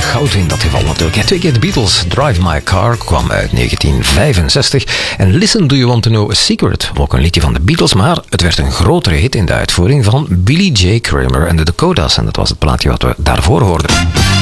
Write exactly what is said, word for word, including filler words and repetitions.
goud in dat geval natuurlijk. Ja, twee keer de Beatles. Drive My Car kwam uit negentien vijfenzestig. En Listen Do You Want To Know A Secret, ook een liedje van de Beatles, maar het werd een grotere hit in de uitvoering van Billy J. Kramer en de Dakotas. En dat was het plaatje wat we daarvoor hoorden.